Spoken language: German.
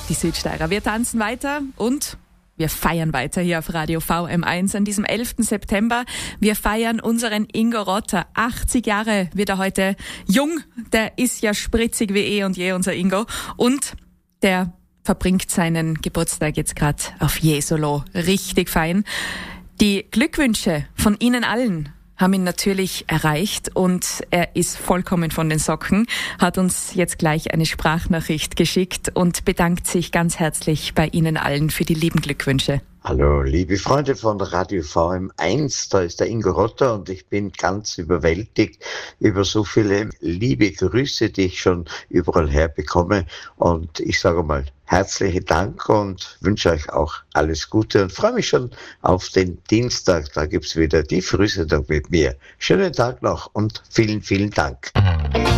die Südsteirer. Wir tanzen weiter und wir feiern weiter hier auf Radio VM1 an diesem 11. September. Wir feiern unseren Ingo Rotter. 80 Jahre wird er heute jung. Der ist ja spritzig wie eh und je, unser Ingo. Und der verbringt seinen Geburtstag jetzt gerade auf Jesolo. Richtig fein. Die Glückwünsche von Ihnen allen haben ihn natürlich erreicht und er ist vollkommen von den Socken, hat uns jetzt gleich eine Sprachnachricht geschickt und bedankt sich ganz herzlich bei Ihnen allen für die lieben Glückwünsche. Hallo, liebe Freunde von Radio VM1, da ist der Ingo Rotter und ich bin ganz überwältigt über so viele liebe Grüße, die ich schon überall her bekomme. Und ich sage mal herzlichen Dank und wünsche euch auch alles Gute und freue mich schon auf den Dienstag. Da gibt's wieder die Frühsendung mit mir. Schönen Tag noch und vielen, vielen Dank.